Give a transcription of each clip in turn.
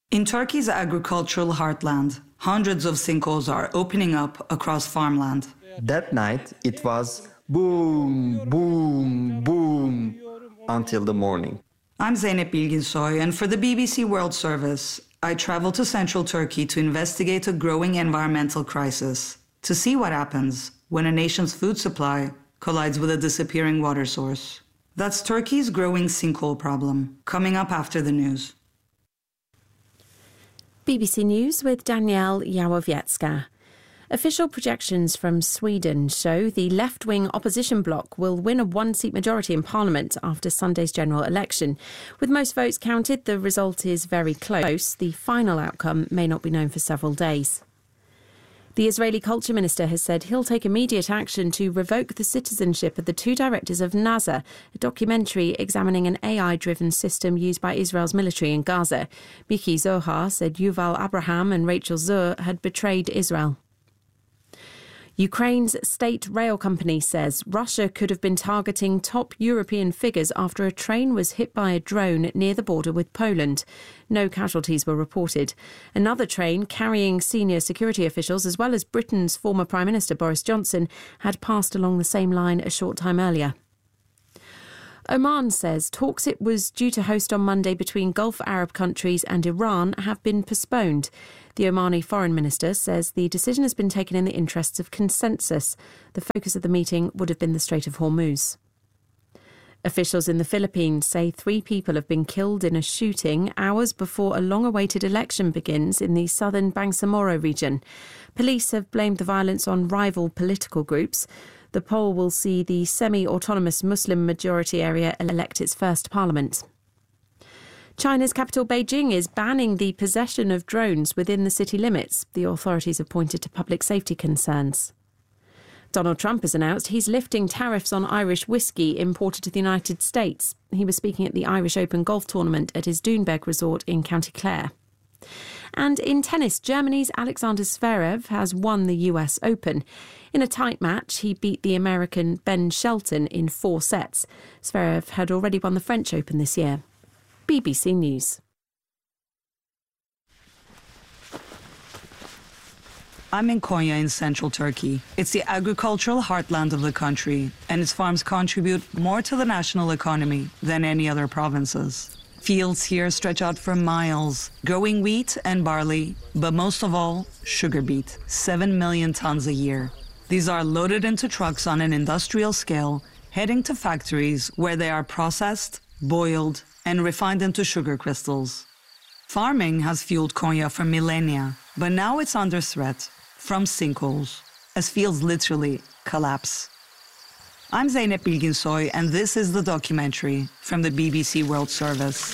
In Turkey's agricultural heartland, hundreds of sinkholes are opening up across farmland. That night, it was boom, boom, boom until the morning. I'm Zeynep Bilginsoy, and for the BBC World Service, I travel to central Turkey to investigate a growing environmental crisis, to see what happens when a nation's food supply collides with a disappearing water source. That's Turkey's growing sinkhole problem, coming up after the news. BBC News with Danielle Jałowiecka. Official projections from Sweden show the left-wing opposition bloc will win a one-seat majority in Parliament after Sunday's general election. With most votes counted, the result is very close. The final outcome may not be known for several days. The Israeli culture minister has said he'll take immediate action to revoke the citizenship of the two directors of NASA, a documentary examining an AI-driven system used by Israel's military in Gaza. Miki Zohar said Yuval Abraham and Rachel Zur had betrayed Israel. Ukraine's state rail company says Russia could have been targeting top European figures after a train was hit by a drone near the border with Poland. No casualties were reported. Another train carrying senior security officials as well as Britain's former Prime Minister Boris Johnson had passed along the same line a short time earlier. Oman says talks it was due to host on Monday between Gulf Arab countries and Iran have been postponed. The Omani foreign minister says the decision has been taken in the interests of consensus. The focus of the meeting would have been the Strait of Hormuz. Officials in the Philippines say 3 people have been killed in a shooting hours before a long-awaited election begins in the southern Bangsamoro region. Police have blamed the violence on rival political groups. The poll will see the semi-autonomous Muslim majority area elect its first parliament. China's capital Beijing is banning the possession of drones within the city limits. The authorities have pointed to public safety concerns. Donald Trump has announced he's lifting tariffs on Irish whiskey imported to the United States. He was speaking at the Irish Open golf tournament at his Doonbeg resort in County Clare. And in tennis, Germany's Alexander Zverev has won the US Open. In a tight match, he beat the American Ben Shelton in 4 sets. Zverev had already won the French Open this year. BBC News. I'm in Konya in central Turkey. It's the agricultural heartland of the country, and its farms contribute more to the national economy than any other provinces. Fields here stretch out for miles, growing wheat and barley, but most of all, sugar beet, 7 million tons a year. These are loaded into trucks on an industrial scale, heading to factories where they are processed, boiled, and refined into sugar crystals. Farming has fueled Konya for millennia, but now it's under threat from sinkholes, as fields literally collapse. I'm Zeynep Bilginsoy, and this is the documentary from the BBC World Service.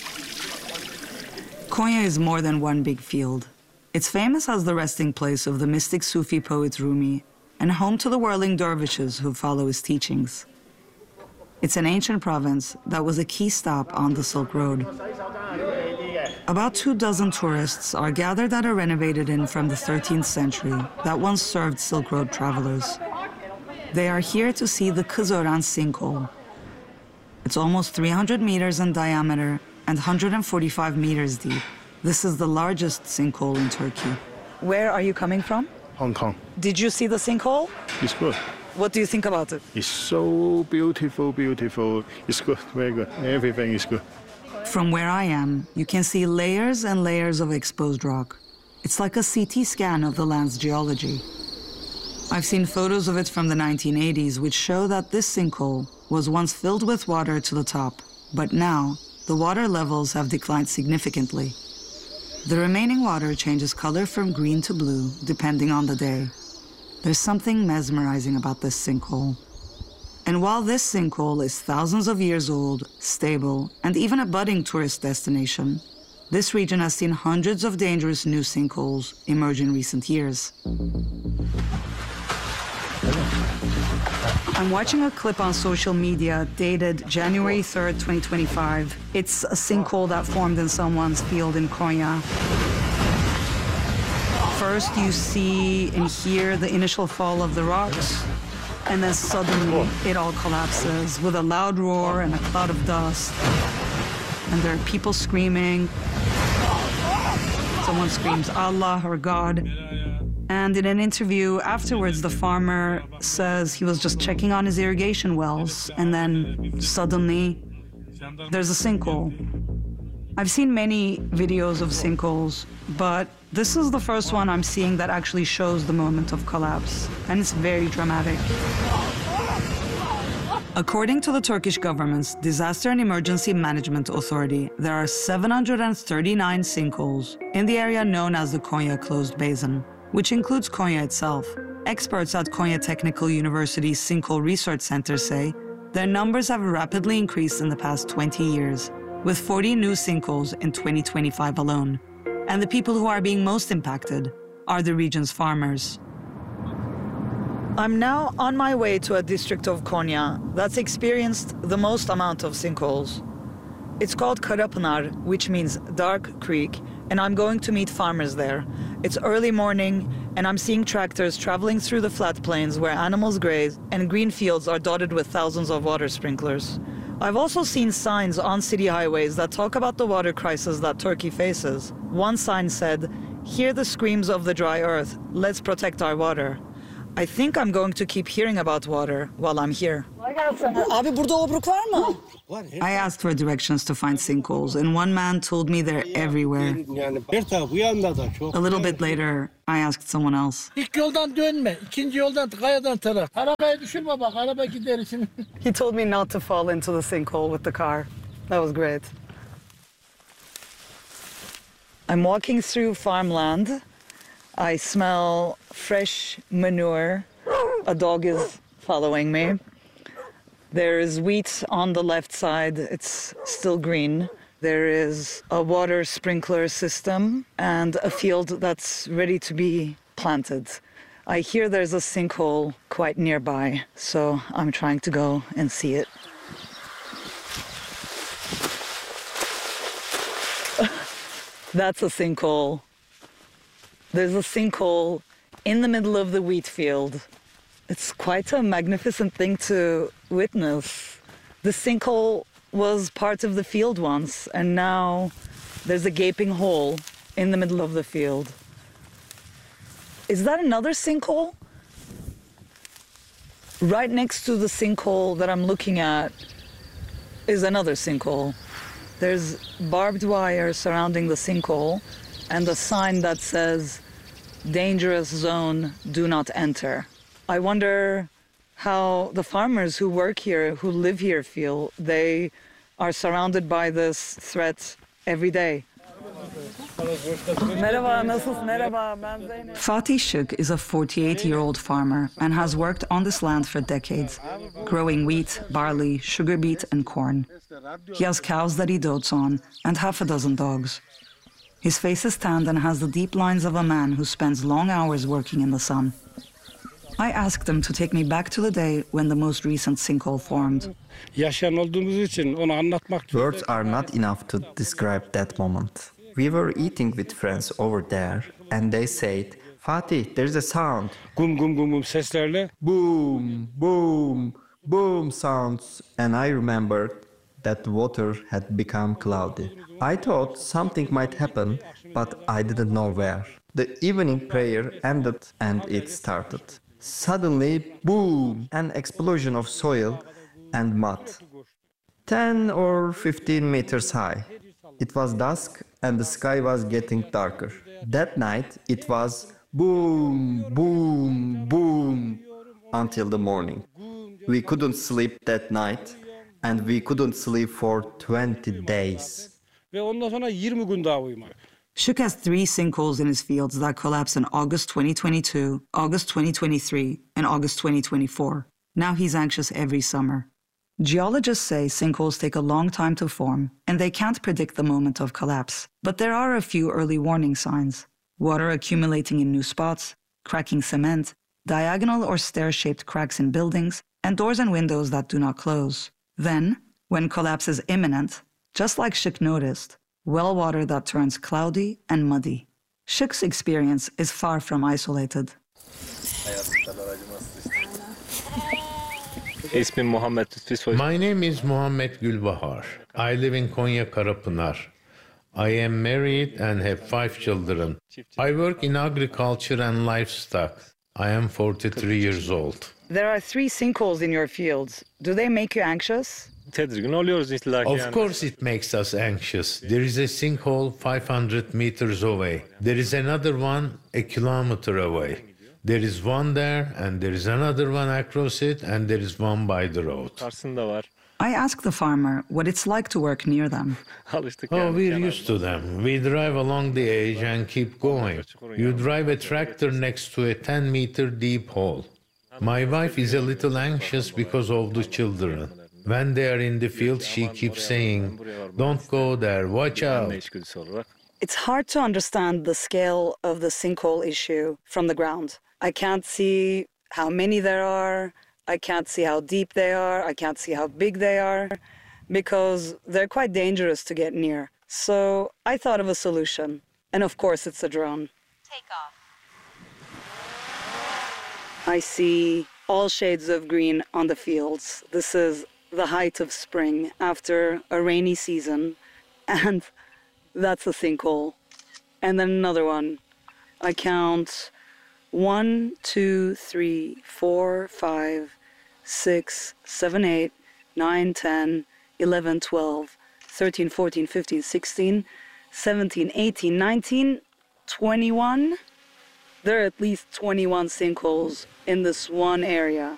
Konya is more than one big field. It's famous as the resting place of the mystic Sufi poet Rumi and home to the whirling dervishes who follow his teachings. It's an ancient province that was a key stop on the Silk Road. About 24 tourists are gathered at a renovated inn from the 13th century that once served Silk Road travelers. They are here to see the Kızören sinkhole. It's almost 300 meters in diameter and 145 meters deep. This is the largest sinkhole in Turkey. Where are you coming from? Hong Kong. Did you see the sinkhole? It's good. What do you think about it? It's so beautiful, beautiful. It's good, very good. Everything is good. From where I am, you can see layers and layers of exposed rock. It's like a CT scan of the land's geology. I've seen photos of it from the 1980s, which show that this sinkhole was once filled with water to the top, but now the water levels have declined significantly. The remaining water changes color from green to blue, depending on the day. There's something mesmerizing about this sinkhole. And while this sinkhole is thousands of years old, stable, and even a budding tourist destination, this region has seen hundreds of dangerous new sinkholes emerge in recent years. I'm watching a clip on social media dated January 3rd, 2025. It's a sinkhole that formed in someone's field in Konya. First, you see and hear the initial fall of the rocks, and then suddenly it all collapses with a loud roar and a cloud of dust. And there are people screaming. someone screams Allah or God. And in an interview afterwards, the farmer says he was just checking on his irrigation wells, and then suddenly there's a sinkhole. I've seen many videos of sinkholes, but this is the first one I'm seeing that actually shows the moment of collapse, and it's very dramatic. According to the Turkish government's Disaster and Emergency Management Authority, there are 739 sinkholes in the area known as the Konya Closed Basin, which includes Konya itself. Experts at Konya Technical University's Sinkhole Research Center say their numbers have rapidly increased in the past 20 years, with 40 new sinkholes in 2025 alone. And the people who are being most impacted are the region's farmers. I'm now on my way to a district of Konya that's experienced the most amount of sinkholes. It's called Karapınar, which means dark creek, and I'm going to meet farmers there. It's early morning, and I'm seeing tractors traveling through the flat plains where animals graze, and green fields are dotted with thousands of water sprinklers. I've also seen signs on city highways that talk about the water crisis that Turkey faces. One sign said, "Hear the screams of the dry earth, let's protect our water." I think I'm going to keep hearing about water while I'm here. Abi burada obruk var mı? I asked for directions to find sinkholes, and one man told me they're everywhere. A little bit later, I asked someone else. İlk yoldan dönme, ikinci yoldan kayadan taraf. Arabayı düşürme bak, araba gider için. He told me not to fall into the sinkhole with the car. That was great. I'm walking through farmland. I smell fresh manure. A dog is following me. There is wheat on the left side. It's still green. There is a water sprinkler system and a field that's ready to be planted. I hear there's a sinkhole quite nearby, so I'm trying to go and see it. That's a sinkhole. There's a sinkhole in the middle of the wheat field. It's quite a magnificent thing to witness. The sinkhole was part of the field once, and now there's a gaping hole in the middle of the field. Is that another sinkhole? Right next to the sinkhole that I'm looking at is another sinkhole. There's barbed wire surrounding the sinkhole and a sign that says, "Dangerous zone, do not enter." I wonder how the farmers who work here, who live here, feel. They are surrounded by this threat every day. Fatih Şık is a 48-year-old farmer and has worked on this land for decades, growing wheat, barley, sugar beet, and corn. He has cows that he dotes on and half a dozen dogs. His face is tanned and has the deep lines of a man who spends long hours working in the sun. I asked him to take me back to the day when the most recent sinkhole formed. Words are not enough to describe that moment. We were eating with friends over there, and they said, "Fatih, there's a sound." Gum gum gum gum seslerle. Boom, boom, boom sounds. And I remembered that the water had become cloudy. I thought something might happen, but I didn't know where. The evening prayer ended and it started. Suddenly, boom, an explosion of soil and mud. 10 or 15 meters high. It was dusk and the sky was getting darker. That night it was boom, boom, boom until the morning. We couldn't sleep that night and we couldn't sleep for 20 days. Şık has 3 sinkholes in his fields that collapsed in August 2022, August 2023, and August 2024. Now he's anxious every summer. Geologists say sinkholes take a long time to form, and they can't predict the moment of collapse. But there are a few early warning signs. Water accumulating in new spots, cracking cement, diagonal or stair-shaped cracks in buildings, and doors and windows that do not close. Then, when collapse is imminent, just like Şık noticed, well water that turns cloudy and muddy. Şık's experience is far from isolated. My name is Muhammed Gülbahar. I live in Konya Karapınar. I am married and have 5 children. I work in agriculture and livestock. I am 43 years old. There are 3 sinkholes in your fields. Do they make you anxious? Tedirgin oluyoruz illa ki Of yani. course it makes us anxious. There is a sinkhole 500 meters away. There is another one a kilometer away. There is one there and there is another one across it and there is one by the road. Karşısında var. I asked the farmer what it's like to work near them. Alıştık Oh, yani. we're kenarda. used to them. We drive along the edge and keep going. You drive a tractor next to a 10-meter deep hole. My wife is a little anxious because of the children. When they are in the field, she keeps saying, "Don't go there, watch out." Anne içgüdüsü olarak. It's hard to understand the scale of the sinkhole issue from the ground. I can't see how many there are. I can't see how deep they are. I can't see how big they are because they're quite dangerous to get near. So I thought of a solution. And of course, it's a drone. Take off. I see all shades of green on the fields. This is the height of spring after a rainy season. And that's a sinkhole. And then another one. I count 1, 2, 3, 4, 5, 6, 7, 8, 9, 10, 11, 12, 13, 14, 15, 16, 17, 18, 19, 21. There are at least 21 sinkholes in this one area.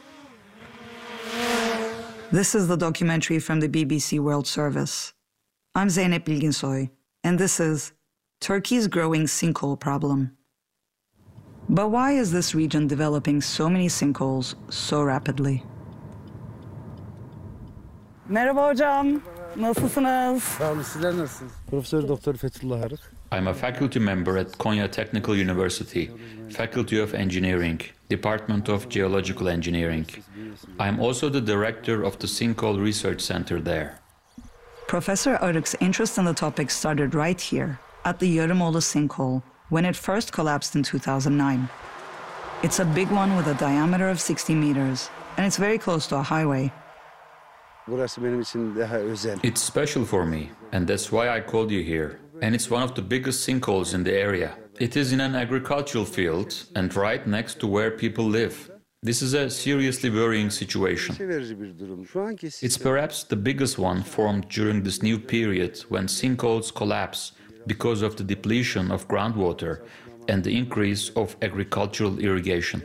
This is the documentary from the BBC World Service. I'm Zeynep Bilginsoy, and this is Turkey's growing sinkhole problem. But why is this region developing so many sinkholes so rapidly? Merhaba hocam, nasılsınız? Sağ olun, sizler nasılsınız? Profesör Doktor Fethullah Arık. I'm a faculty member at Konya Technical University, Faculty of Engineering, Department of Geological Engineering. I'm also the director of the Sinkhole Research Center there. Professor Arık's interest in the topic started right here, at the Yarımoğlu sinkhole, when it first collapsed in 2009. It's a big one with a diameter of 60 meters, and it's very close to a highway. Burası benim için daha özel. It's special for me, and that's why I called you here. And it's one of the biggest sinkholes in the area. It is in an agricultural field and right next to where people live. This is a seriously worrying situation. It's perhaps the biggest one formed during this new period when sinkholes collapse because of the depletion of groundwater and the increase of agricultural irrigation.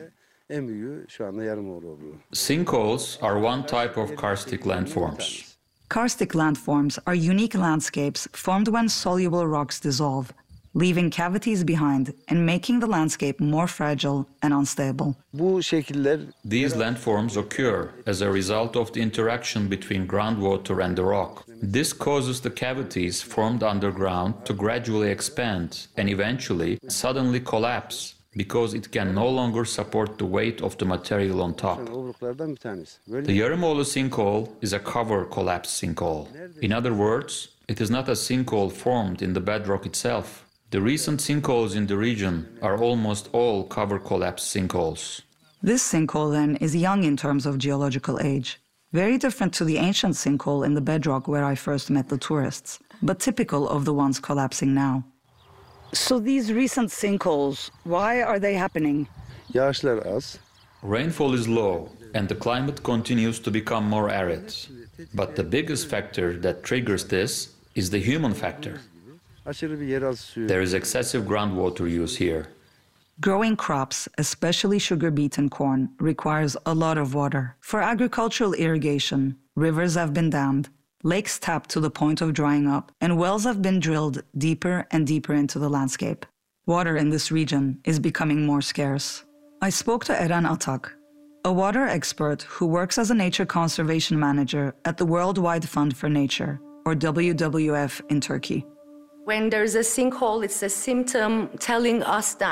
Sinkholes are one type of karstic landforms. Karstic landforms are unique landscapes formed when soluble rocks dissolve, leaving cavities behind and making the landscape more fragile and unstable. These landforms occur as a result of the interaction between groundwater and the rock. This causes the cavities formed underground to gradually expand and eventually suddenly collapse because it can no longer support the weight of the material on top. The Yarımoğlu sinkhole is a cover collapse sinkhole. In other words, it is not a sinkhole formed in the bedrock itself. The recent sinkholes in the region are almost all cover collapse sinkholes. This sinkhole, then, is young in terms of geological age. Very different to the ancient sinkhole in the bedrock where I first met the tourists, but typical of the ones collapsing now. So these recent sinkholes, why are they happening? Rainfall is low and the climate continues to become more arid. But the biggest factor that triggers this is the human factor. There is excessive groundwater use here. Growing crops, especially sugar beet and corn, requires a lot of water. For agricultural irrigation, rivers have been dammed, lakes tapped to the point of drying up, and wells have been drilled deeper and deeper into the landscape. Water in this region is becoming more scarce. I spoke to Eren Atak, a water expert who works as a nature conservation manager at the Worldwide Fund for Nature, or WWF in Turkey. When there's a sinkhole, it's a symptom telling us that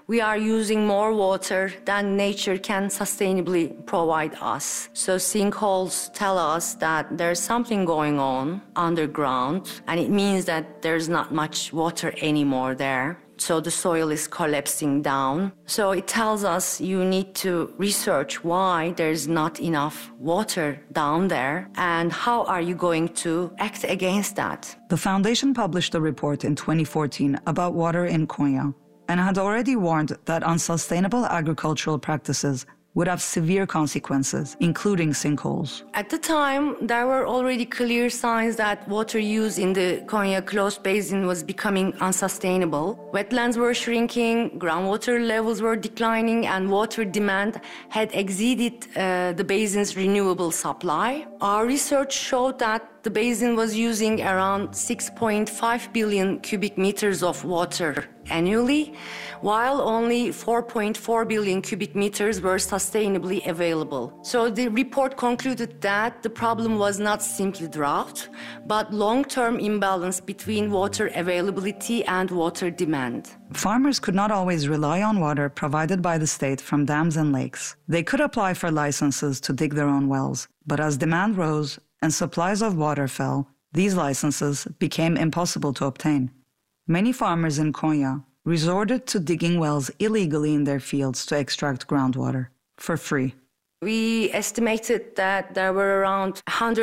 we are using more water than nature can sustainably provide us. So sinkholes tell us that there's something going on underground, and it means that there's not much water anymore there. So the soil is collapsing down. So it tells us you need to research why there's not enough water down there and how are you going to act against that. The foundation published a report in 2014 about water in Konya and had already warned that unsustainable agricultural practices would have severe consequences, including sinkholes. At the time, there were already clear signs that water use in the Konya closed basin was becoming unsustainable. Wetlands were shrinking, groundwater levels were declining, and water demand had exceeded the basin's renewable supply. Our research showed that the basin was using around 6.5 billion cubic meters of water annually, while only 4.4 billion cubic meters were sustainably available. So the report concluded that the problem was not simply drought, but long-term imbalance between water availability and water demand. Farmers could not always rely on water provided by the state from dams and lakes. They could apply for licenses to dig their own wells, but as demand rose and supplies of water fell, these licenses became impossible to obtain. Many farmers in Konya resorted to digging wells illegally in their fields to extract groundwater for free. We estimated that there were around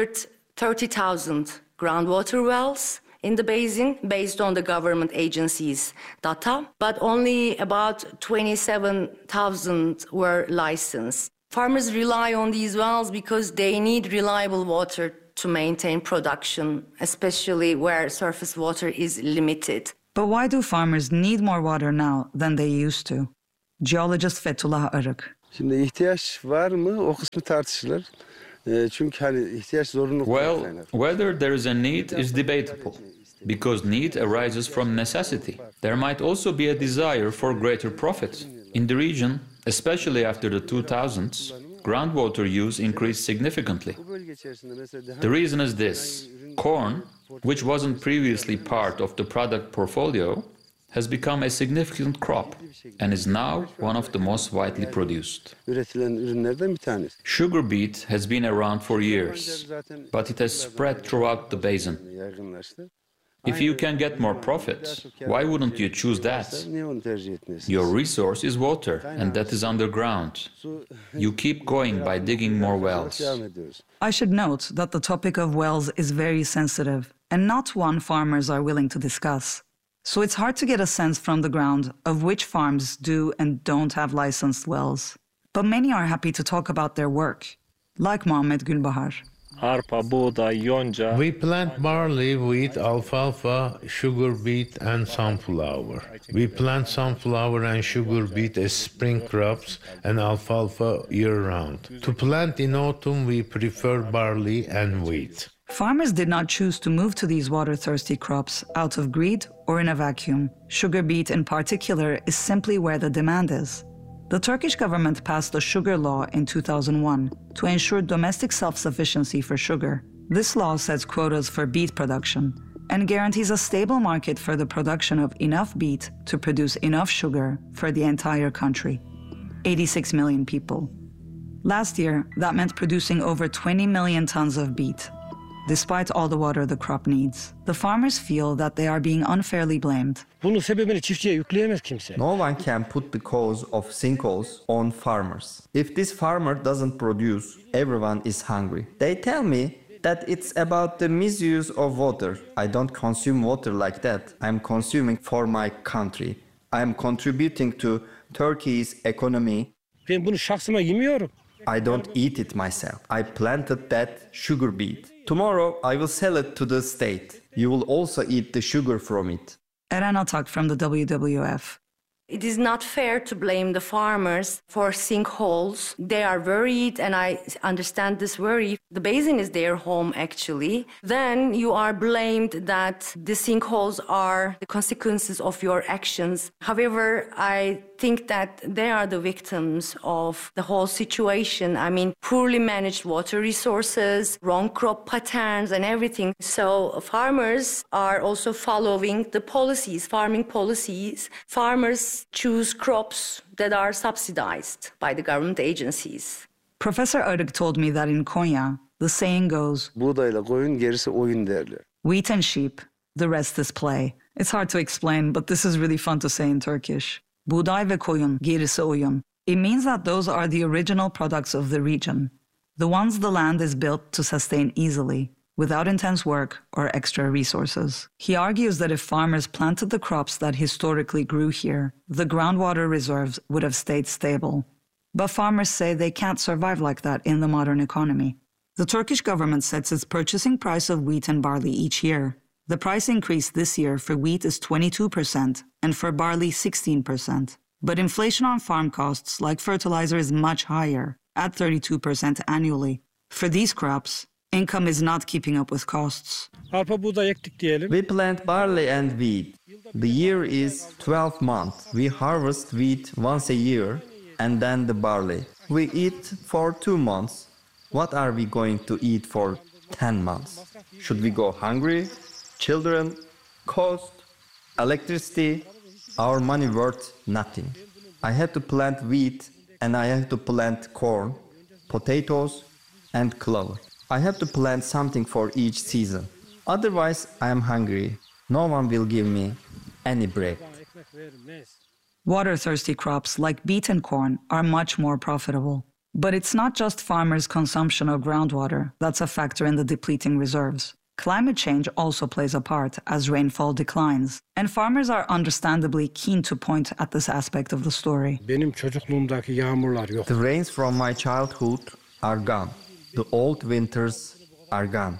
130,000 groundwater wells in the basin based on the government agencies' data, but only about 27,000 were licensed. Farmers rely on these wells because they need reliable water to maintain production, especially where surface water is limited. But why do farmers need more water now than they used to? Geologist Fethullah Arık. Şimdi ihtiyaç var mı? O kısmı tartışılır. Çünkü hani ihtiyaç zorunluluk. Well, whether there is a need is debatable, because need arises from necessity. There might also be a desire for greater profit. In the region, especially after the 2000s, groundwater use increased significantly. The reason is this: corn, which wasn't previously part of the product portfolio, has become a significant crop and is now one of the most widely produced. Sugar beet has been around for years, but it has spread throughout the basin. If you can get more profit, why wouldn't you choose that? Your resource is water, and that is underground. You keep going by digging more wells. I should note that the topic of wells is very sensitive, and not one farmers are willing to discuss. So it's hard to get a sense from the ground of which farms do and don't have licensed wells. But many are happy to talk about their work, like Muhammed Gülbahar. We plant barley, wheat, alfalfa, sugar beet, and sunflower. We plant sunflower and sugar beet as spring crops and alfalfa year-round. To plant in autumn, we prefer barley and wheat. Farmers did not choose to move to these water-thirsty crops out of greed or in a vacuum. Sugar beet in particular is simply where the demand is. The Turkish government passed a sugar law in 2001 to ensure domestic self-sufficiency for sugar. This law sets quotas for beet production and guarantees a stable market for the production of enough beet to produce enough sugar for the entire country, 86 million people. Last year, that meant producing over 20 million tons of beet. Despite all the water the crop needs, the farmers feel that they are being unfairly blamed. Bunun sebebini çiftçiye yükleyemez kimse. No one can put the cause of sinkholes on farmers. If this farmer doesn't produce, everyone is hungry. They tell me that it's about the misuse of water. I don't consume water like that. I'm consuming for my country. I'm contributing to Turkey's economy. Ben bunu şahsıma yemiyorum. I don't eat it myself. I planted that sugar beet. Tomorrow I will sell it to the state. You will also eat the sugar from it. Eren Atak from the WWF. It is not fair to blame the farmers for sinkholes. They are worried, and I understand this worry. The basin is their home, actually. Then you are blamed that the sinkholes are the consequences of your actions. However, I think that they are the victims of the whole situation. I mean, poorly managed water resources, wrong crop patterns and everything. So farmers are also following the policies, farming policies. Farmers choose crops that are subsidized by the government agencies. Professor Arık told me that in Konya, the saying goes, Buğdayla koyun, gerisi oyun derler. wheat and sheep, the rest is play. It's hard to explain, but this is really fun to say in Turkish. Buğday ve koyun, gerisi oyun. It means that those are the original products of the region, the ones the land is built to sustain easily, without intense work or extra resources. He argues that if farmers planted the crops that historically grew here, the groundwater reserves would have stayed stable. But farmers say they can't survive like that in the modern economy. The Turkish government sets its purchasing price of wheat and barley each year. The price increase this year for wheat is 22% and for barley 16%. But inflation on farm costs like fertilizer is much higher, at 32% annually. For these crops, income is not keeping up with costs. Arpa buğday ektik diyelim. We plant barley and wheat. The year is 12 months. We harvest wheat once a year and then the barley. We eat for 2 months. What are we going to eat for 10 months? Should we go hungry? Children? Cost? Electricity? Our money worth nothing. I have to plant wheat and I have to plant corn, potatoes and clover. I have to plant something for each season. Otherwise, I am hungry. No one will give me any bread. Water-thirsty crops like beet and corn are much more profitable. But it's not just farmers' consumption of groundwater that's a factor in the depleting reserves. Climate change also plays a part as rainfall declines, and farmers are understandably keen to point at this aspect of the story. Benim çocukluğumdaki yağmurlar yok. The rains from my childhood are gone. The old winters are gone.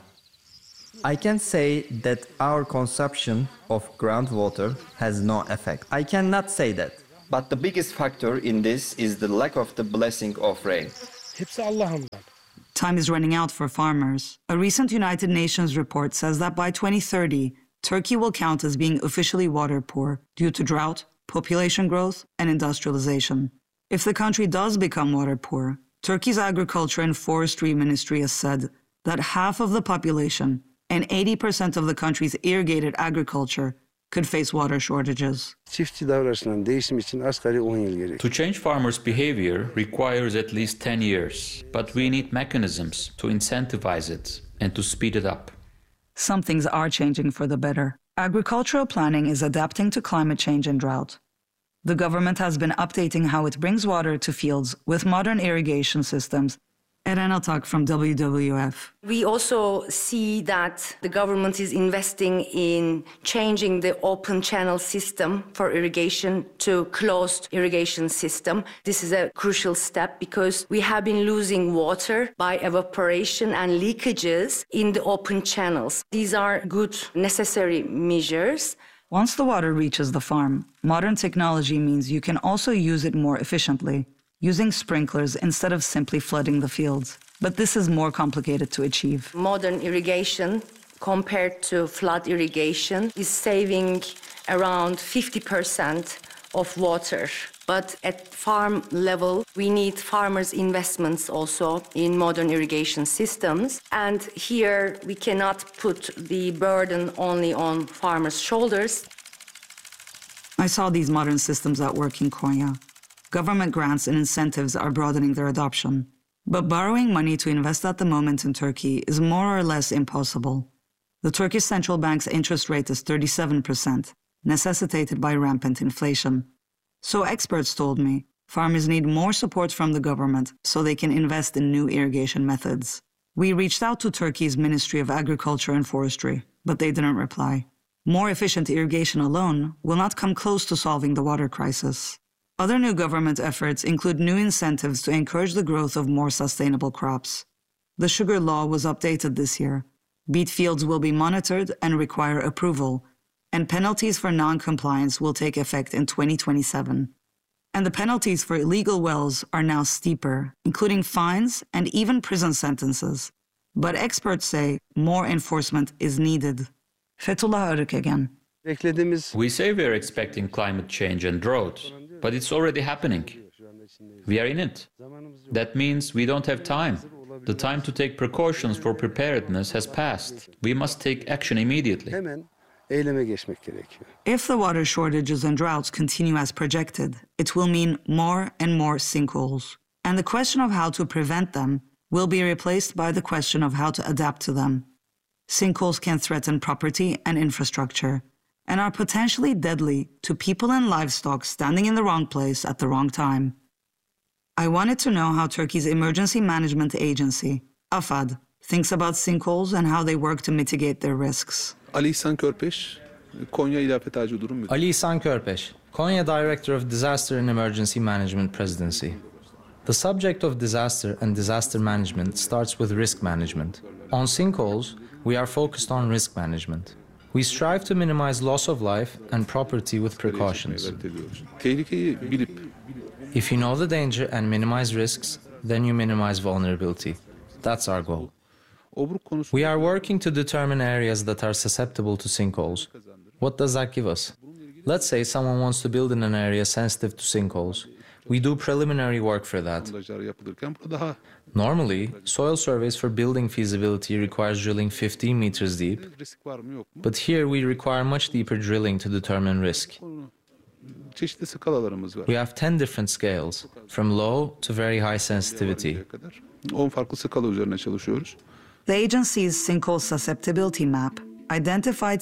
I can say that our consumption of groundwater has no effect. I cannot say that. But the biggest factor in this is the lack of the blessing of rain. Hepsi Allah'ımdan. Time is running out for farmers. A recent United Nations report says that by 2030, Turkey will count as being officially water poor due to drought, population growth, and industrialization. If the country does become water poor, Turkey's Agriculture and Forestry Ministry has said that half of the population and 80% of the country's irrigated agriculture could face water shortages. Çiftçi davranışından değişim için asgari 10 yıl gerekiyor. To change farmers' behavior requires at least 10 years, but we need mechanisms to incentivize it and to speed it up. Some things are changing for the better. Agricultural planning is adapting to climate change and drought. The government has been updating how it brings water to fields with modern irrigation systems. Eren Atak from WWF. We also see that the government is investing in changing the open channel system for irrigation to closed irrigation system. This is a crucial step because we have been losing water by evaporation and leakages in the open channels. These are good, necessary measures. Once the water reaches the farm, modern technology means you can also use it more efficiently, using sprinklers instead of simply flooding the fields. But this is more complicated to achieve. Modern irrigation compared to flood irrigation is saving around 50% of water. But at farm level, we need farmers' investments also in modern irrigation systems. And here we cannot put the burden only on farmers' shoulders. I saw these modern systems at work in Konya. Government grants and incentives are broadening their adoption. But borrowing money to invest at the moment in Turkey is more or less impossible. The Turkish Central Bank's interest rate is 37%, necessitated by rampant inflation. So experts told me farmers need more support from the government so they can invest in new irrigation methods. We reached out to Turkey's Ministry of Agriculture and Forestry, but they didn't reply. More efficient irrigation alone will not come close to solving the water crisis. Other new government efforts include new incentives to encourage the growth of more sustainable crops. The sugar law was updated this year. Beet fields will be monitored and require approval, and penalties for non-compliance will take effect in 2027. And the penalties for illegal wells are now steeper, including fines and even prison sentences. But experts say more enforcement is needed. Fethullah Arık again. We say we're expecting climate change and drought, but it's already happening. We are in it. That means we don't have time. The time to take precautions for preparedness has passed. We must take action immediately. If the water shortages and droughts continue as projected, it will mean more and more sinkholes. And the question of how to prevent them will be replaced by the question of how to adapt to them. Sinkholes can threaten property and infrastructure and are potentially deadly to people and livestock standing in the wrong place at the wrong time. I wanted to know how Turkey's Emergency Management Agency, AFAD, thinks about sinkholes and how they work to mitigate their risks. Ali İhsan Körpeş, Konya İl Afet Acil Durum Müdürü. Ali İhsan Körpeş, Konya Director of Disaster and Emergency Management Presidency. The subject of disaster and disaster management starts with risk management. On sinkholes, we are focused on risk management. We strive to minimize loss of life and property with precautions. Tehlikeyi bilip If you know the danger and minimize risks, then you minimize vulnerability. That's our goal. We are working to determine areas that are susceptible to sinkholes. What does that give us? Let's say someone wants to build in an area sensitive to sinkholes. We do preliminary work for that. Normally, soil surveys for building feasibility requires drilling 15 meters deep, but here we require much deeper drilling to determine risk. We have 10 different scales, from low to very high sensitivity. The agency's sinkhole susceptibility map identified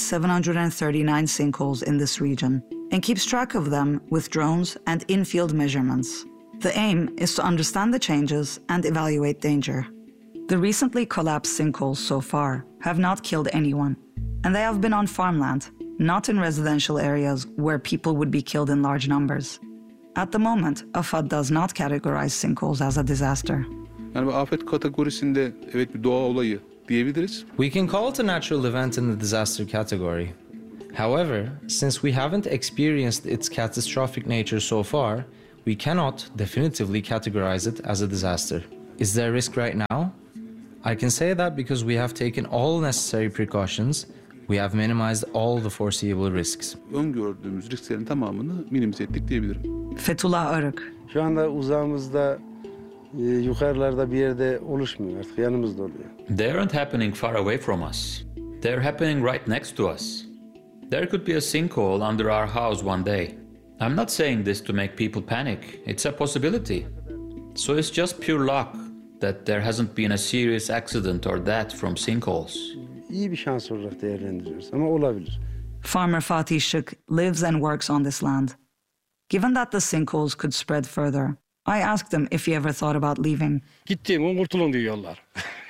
739 sinkholes in this region and keeps track of them with drones and in-field measurements. The aim is to understand the changes and evaluate danger. The recently collapsed sinkholes so far have not killed anyone, and they have been on farmland, not in residential areas where people would be killed in large numbers. At the moment, AFAD does not categorize sinkholes as a disaster. Yani bu afet kategorisinde evet bir doğa olayı diyebiliriz. We can call it a natural event in the disaster category. However, since we haven't experienced its catastrophic nature so far, we cannot definitively categorize it as a disaster. Is there risk right now? I can say that because we have taken all necessary precautions, we have minimized all the foreseeable risks. Öngördüğümüz risklerin tamamını minimize ettik diyebilirim. Fethullah Arık. Şu anda uzağımızda yukarılarda bir yerde oluşmuyor, artık yanımızda oluyor. They aren't happening far away from us. They're happening right next to us. There could be a sinkhole under our house one day. I'm not saying this to make people panic. It's a possibility. So it's just pure luck that there hasn't been a serious accident or death from sinkholes. İyi bir şans olarak değerlendiriyoruz ama olabilir. Farmer Fatih Şık lives and works on this land. Given that the sinkholes could spread further, I asked him if he ever thought about leaving. Gittiğim kurtulun diyorlar.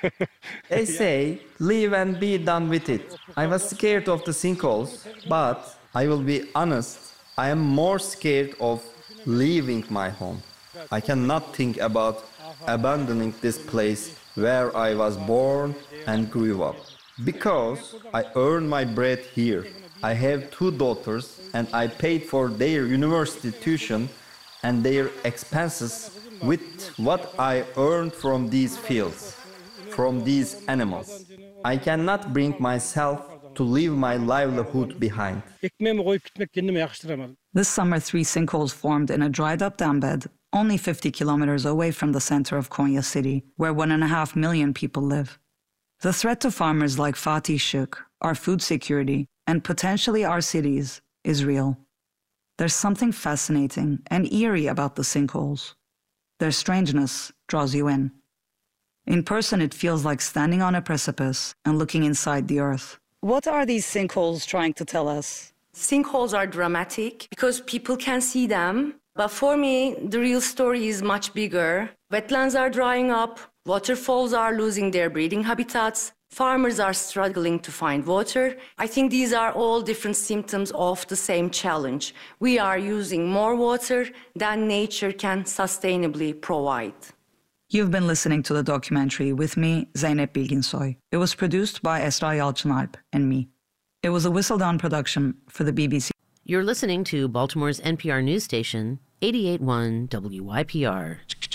They say, leave and be done with it. I was scared of the sinkholes, but I will be honest, I am more scared of leaving my home. I cannot think about abandoning this place where I was born and grew up. Because I earn my bread here. I have 2 daughters and I paid for their university tuition and their expenses with what I earned from these fields, from these animals. I cannot bring myself to leave my livelihood behind. Ekmeğimi koyup gitmek kendime yakıştıramadım. This summer, 3 sinkholes formed in a dried-up dam bed only 50 kilometers away from the center of Konya city, where 1.5 million people live. The threat to farmers like Fatih Şık, our food security, and potentially our cities is real. There's something fascinating and eerie about the sinkholes. Their strangeness draws you in. In person, it feels like standing on a precipice and looking inside the earth. What are these sinkholes trying to tell us? Sinkholes are dramatic because people can see them. But for me, the real story is much bigger. Wetlands are drying up, waterfalls are losing their breeding habitats, farmers are struggling to find water. I think these are all different symptoms of the same challenge. We are using more water than nature can sustainably provide. You've been listening to the documentary with me, Zeynep Bilginsoy. It was produced by Esra Yalçınalp and me. It was a Whistle Down production for the BBC. You're listening to Baltimore's NPR news station, 88.1 WYPR.